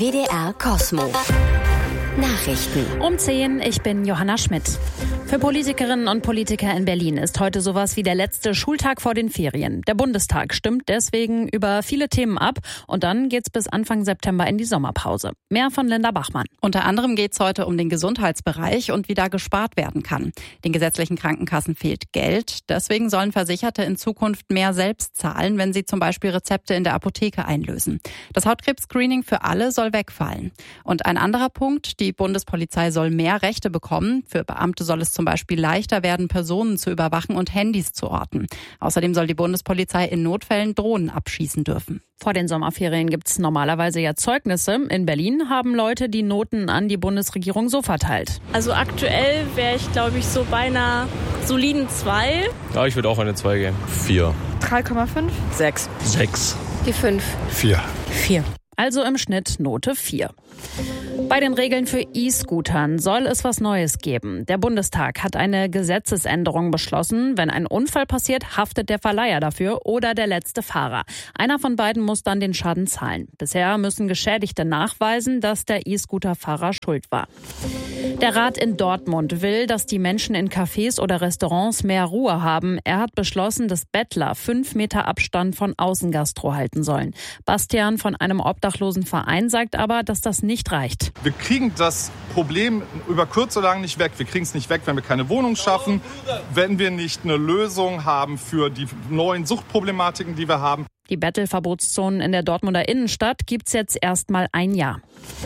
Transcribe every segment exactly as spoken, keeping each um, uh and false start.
W D R Cosmo. Nachrichten. Um zehn, ich bin Johanna Schmidt. Für Politikerinnen und Politiker in Berlin ist heute sowas wie der letzte Schultag vor den Ferien. Der Bundestag stimmt deswegen über viele Themen ab und dann geht's bis Anfang September in die Sommerpause. Mehr von Linda Bachmann. Unter anderem geht's heute um den Gesundheitsbereich und wie da gespart werden kann. Den gesetzlichen Krankenkassen fehlt Geld. Deswegen sollen Versicherte in Zukunft mehr selbst zahlen, wenn sie zum Beispiel Rezepte in der Apotheke einlösen. Das Hautkrebs-Screening für alle soll wegfallen. Und ein anderer Punkt, die Bundespolizei soll mehr Rechte bekommen. Für Beamte soll es zum Beispiel leichter werden, Personen zu überwachen und Handys zu orten. Außerdem soll die Bundespolizei in Notfällen Drohnen abschießen dürfen. Vor den Sommerferien gibt's normalerweise ja Zeugnisse. In Berlin haben Leute die Noten an die Bundesregierung so verteilt. Also aktuell wäre ich, glaube ich, so bei einer soliden zwei. Ja, ich würde auch eine zwei geben. vier. drei Komma fünf. sechs. sechs. Die fünf. vier. vier. Also im Schnitt Note vier. Bei den Regeln für E-Scootern soll es was Neues geben. Der Bundestag hat eine Gesetzesänderung beschlossen. Wenn ein Unfall passiert, haftet der Verleiher dafür oder der letzte Fahrer. Einer von beiden muss dann den Schaden zahlen. Bisher müssen Geschädigte nachweisen, dass der E-Scooter-Fahrer schuld war. Der Rat in Dortmund will, dass die Menschen in Cafés oder Restaurants mehr Ruhe haben. Er hat beschlossen, dass Bettler fünf Meter Abstand von Außengastro halten sollen. Bastian von einem Obdachlosenverein sagt aber, dass das nicht reicht. Wir kriegen das Problem über kurz oder lang nicht weg. Wir kriegen es nicht weg, wenn wir keine Wohnung schaffen, wenn wir nicht eine Lösung haben für die neuen Suchtproblematiken, die wir haben. Die Bettelverbotszonen in der Dortmunder Innenstadt gibt's jetzt erst mal ein Jahr.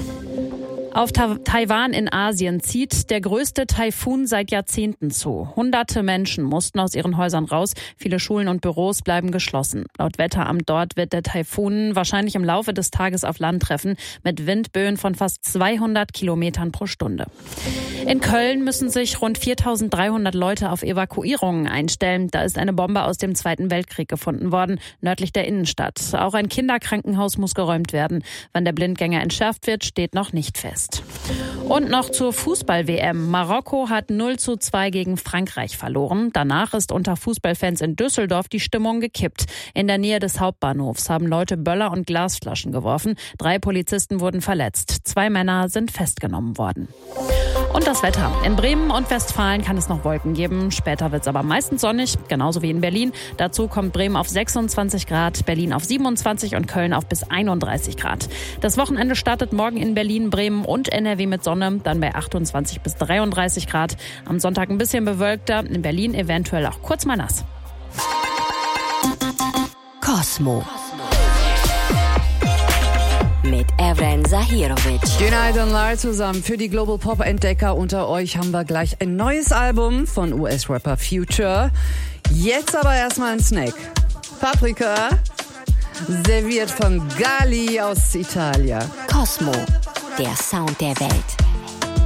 Auf Ta- Taiwan in Asien zieht der größte Taifun seit Jahrzehnten zu. Hunderte Menschen mussten aus ihren Häusern raus. Viele Schulen und Büros bleiben geschlossen. Laut Wetteramt dort wird der Taifun wahrscheinlich im Laufe des Tages auf Land treffen, mit Windböen von fast zweihundert Kilometern pro Stunde. In Köln müssen sich rund viertausenddreihundert Leute auf Evakuierungen einstellen. Da ist eine Bombe aus dem Zweiten Weltkrieg gefunden worden, nördlich der Innenstadt. Auch ein Kinderkrankenhaus muss geräumt werden. Wann der Blindgänger entschärft wird, steht noch nicht fest. Und noch zur Fußball-W M. Marokko hat null zu zwei gegen Frankreich verloren. Danach ist unter Fußballfans in Düsseldorf die Stimmung gekippt. In der Nähe des Hauptbahnhofs haben Leute Böller und Glasflaschen geworfen. Drei Polizisten wurden verletzt. Zwei Männer sind festgenommen worden. Und das Wetter. In Bremen und Westfalen kann es noch Wolken geben. Später wird es aber meistens sonnig, genauso wie in Berlin. Dazu kommt Bremen auf sechsundzwanzig Grad, Berlin auf siebenundzwanzig und Köln auf bis einunddreißig Grad. Das Wochenende startet morgen in Berlin, Bremen und N R W mit Sonne, dann bei achtundzwanzig bis dreiunddreißig Grad. Am Sonntag ein bisschen bewölkter, in Berlin eventuell auch kurz mal nass. Cosmo. Mit Evren Zahirovic. Goedenavond zusammen. Für die Global Pop Entdecker unter euch haben wir gleich ein neues Album von U S-Rapper Future. Jetzt aber erstmal ein Snack. Paprika, serviert von Gali aus Italien. Cosmo, der Sound der Welt.